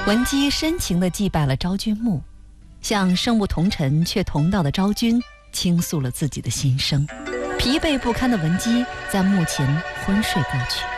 文姬深情地祭拜了昭君墓，向生物同尘却同道的昭君倾诉了自己的心声。疲惫不堪的文姬在墓前昏睡过去。